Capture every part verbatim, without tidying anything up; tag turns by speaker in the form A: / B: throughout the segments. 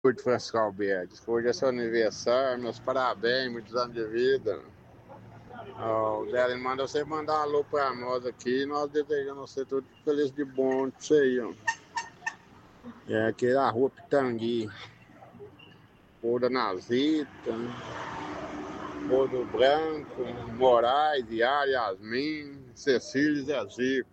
A: Curto Francisco Alberto, hoje é seu aniversário, meus parabéns, muitos anos de vida. Oh, o Délio manda você mandar um alô pra nós aqui, nós desejamos você tudo feliz de bom, isso aí, ó. É aqui na rua Pitangui, Rua da Nazita, Rua do Branco, Moraes, Yara, Yasmin, Cecília e Zezico.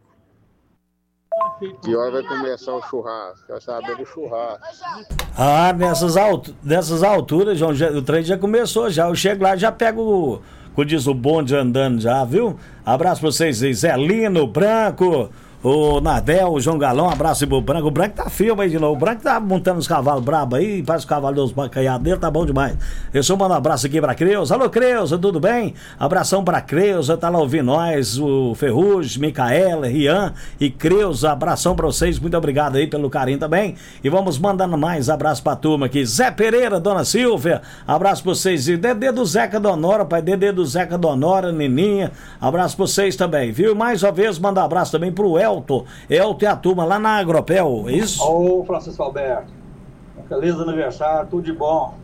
A: Que hora vai começar o churrasco? Quero saber do churrasco.
B: Ah, nessas, altu- nessas alturas, João, já- o trem já começou já. Eu chego lá e já pego, o, como diz, o bonde andando já, viu? Abraço pra vocês aí, Zé Lino, Branco, o Nadel, o João Galão, abraço aí pro Branco. O Branco tá firme aí de novo. O Branco tá montando os cavalos brabos aí, faz os cavalos dos bacalhados dele, tá bom demais. Eu só mando um abraço aqui pra Creuza. Alô, Creuza, tudo bem? Abração pra Creuza, tá lá ouvindo nós, o Ferrugem, Micaela, Rian e Creuza. Abração pra vocês, muito obrigado aí pelo carinho também. E vamos mandando mais abraço pra turma aqui. Zé Pereira, Dona Silvia, abraço pra vocês. E Dedê do Zeca Donora, pai Dedê do Zeca Donora, Nininha, abraço pra vocês também, viu? Mais uma vez, manda um abraço também pro El. Elton, Elton e a turma lá na Agropel, é isso?
C: Ô, Francisco Alberto, feliz aniversário, tudo de bom.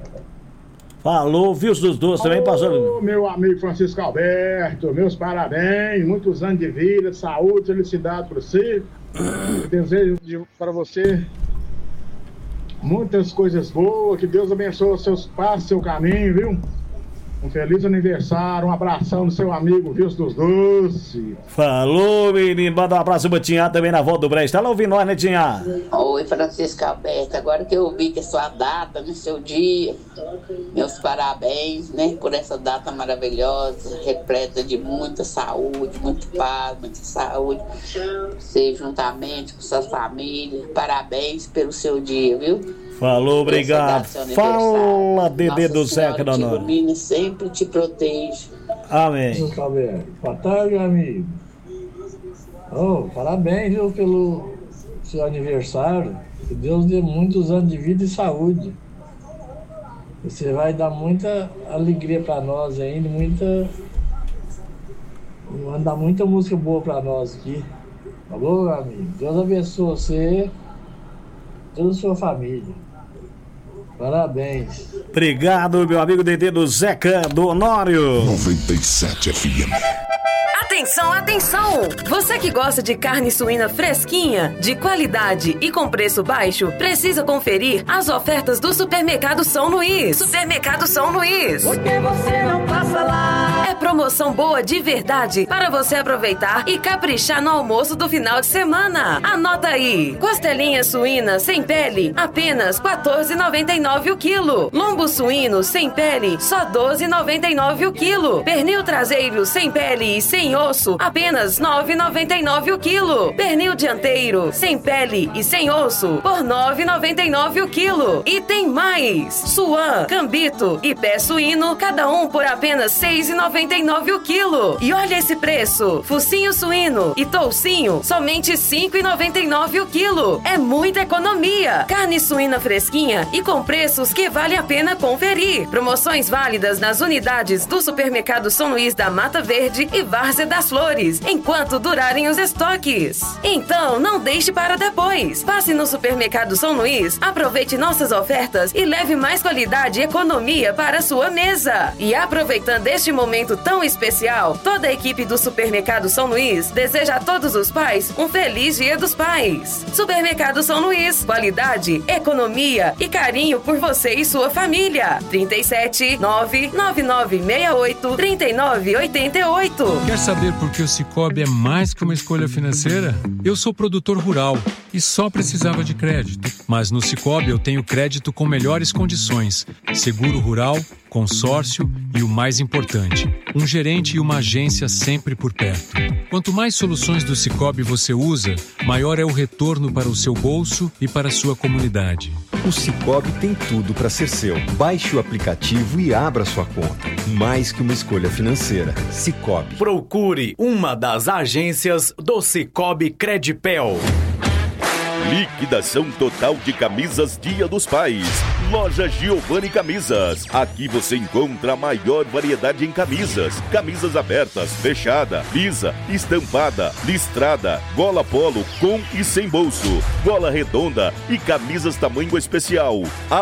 B: Falou, viu dos doces também, passou.
D: Ô, meu amigo Francisco Alberto, meus parabéns, muitos anos de vida, saúde, felicidade para você. Desejo de, para você muitas coisas boas, que Deus abençoe os seus passos, seu caminho, viu? Um feliz aniversário, um abração no seu amigo Vilso dos Doces.
B: Falou, menino. Manda um abraço pro Tinha também na volta do Brest. Tá lá ouvindo nós, né, Tinha?
E: Oi, Francisco Alberto. Agora que eu vi que é sua data, no seu dia, meus parabéns, né, por essa data maravilhosa, repleta de muita saúde, muito paz, muita saúde. Você juntamente com sua família. Parabéns pelo seu dia, viu?
B: Falou, obrigado. Fala, Dedê do Zeca Donora.
E: Sempre te protege.
B: Amém.
C: Boa tarde, amigo. Oh, parabéns, viu, pelo seu aniversário. Que Deus dê muitos anos de vida e saúde. Você vai dar muita alegria pra nós ainda, muita. Vai dar muita música boa pra nós aqui. Falou, amigo? Deus abençoe você, toda a sua família. Parabéns.
B: Obrigado, meu amigo Dedê do Zeca do Honório.
F: noventa e sete F M.
G: Atenção, atenção! Você que gosta de carne suína fresquinha, de qualidade e com preço baixo, precisa conferir as ofertas do Supermercado São Luís. Supermercado São Luís.
H: Por que você não passa lá?
G: É promoção boa de verdade para você aproveitar e caprichar no almoço do final de semana. Anota aí. Costelinha suína sem pele, apenas quatorze reais e noventa e nove centavos o quilo. Lombo suíno sem pele, só doze reais e noventa e nove centavos o quilo. Pernil traseiro sem pele e sem osso, apenas nove reais e noventa e nove centavos o quilo. Pernil dianteiro, sem pele e sem osso, por nove reais e noventa e nove centavos o quilo. E tem mais! Suan, cambito e pé suíno, cada um por apenas seis reais e noventa e nove centavos o quilo. E olha esse preço! Focinho suíno e toucinho, somente cinco reais e noventa e nove centavos o quilo. É muita economia! Carne suína fresquinha e com preços que vale a pena conferir. Promoções válidas nas unidades do Supermercado São Luís da Mata Verde e Várzea das Flores, enquanto durarem os estoques. Então, não deixe para depois. Passe no Supermercado São Luís, aproveite nossas ofertas e leve mais qualidade e economia para a sua mesa. E aproveitando este momento tão especial, toda a equipe do Supermercado São Luís deseja a todos os pais um feliz Dia dos Pais. Supermercado São Luís, qualidade, economia e carinho por você e sua família. trinta e sete, nove nove nove seis oito, trinta e nove oitenta e oito.
I: Quer saber por que o Sicoob é mais que uma escolha financeira? Eu sou produtor rural e só precisava de crédito. Mas no Sicoob eu tenho crédito com melhores condições, seguro rural, consórcio e o mais importante, um gerente e uma agência sempre por perto. Quanto mais soluções do Sicoob você usa, maior é o retorno para o seu bolso e para a sua comunidade.
J: O Sicoob tem tudo para ser seu. Baixe o aplicativo e abra sua conta. Mais que uma escolha financeira. Sicoob.
K: Procure uma das agências do Sicoob Credipel.
F: Liquidação total de camisas Dia dos Pais. Loja Giovanni Camisas. Aqui você encontra a maior variedade em camisas. Camisas abertas, fechada, lisa, estampada, listrada, gola polo com e sem bolso, gola redonda e camisas tamanho especial.